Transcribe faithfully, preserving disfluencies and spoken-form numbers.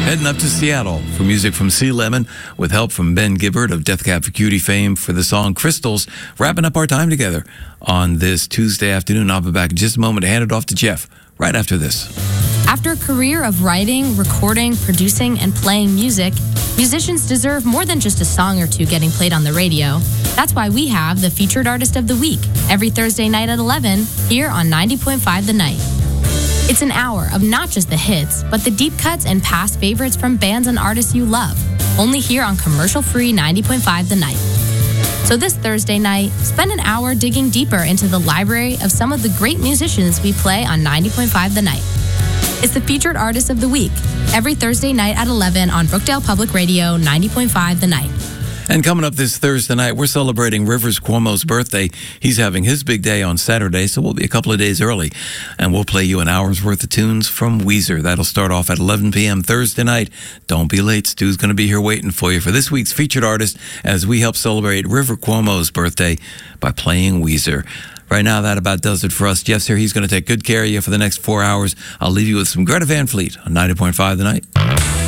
Heading up to Seattle for music from Sea Lemon with help from Ben Gibbard of Death Cab for Cutie fame for the song Crystals, wrapping up our time together on this Tuesday afternoon. I'll be back in just a moment to hand it off to Jeff right after this. After a career of writing, recording, producing, and playing music, musicians deserve more than just a song or two getting played on the radio. That's why we have the Featured Artist of the Week every Thursday night at eleven here on ninety point five The Night. It's an hour of not just the hits, but the deep cuts and past favorites from bands and artists you love, only here on commercial-free ninety point five The Night. So this Thursday night, spend an hour digging deeper into the library of some of the great musicians we play on ninety point five The Night. It's the Featured Artist of the Week, every Thursday night at eleven on Brookdale Public Radio, ninety point five The Night. And coming up this Thursday night, we're celebrating Rivers Cuomo's birthday. He's having his big day on Saturday, so we'll be a couple of days early. And we'll play you an hour's worth of tunes from Weezer. That'll start off at eleven p.m. Thursday night. Don't be late. Stu's going to be here waiting for you for this week's Featured Artist as we help celebrate River Cuomo's birthday by playing Weezer. Right now, that about does it for us. Jeff's here. He's going to take good care of you for the next four hours. I'll leave you with some Greta Van Fleet on ninety point five The Night.